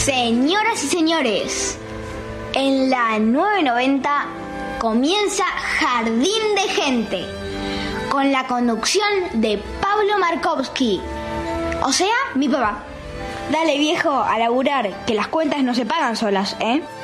Señoras y señores, en la 990 comienza Jardín de Gente, con la conducción de Pablo Markovsky, o sea, mi papá. Dale, viejo, a laburar, que las cuentas no se pagan solas, ¿eh?